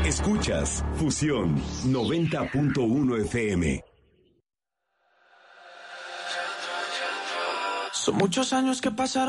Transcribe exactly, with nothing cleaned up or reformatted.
Escuchas Fusión noventa punto uno F M. Son muchos años que pasaron.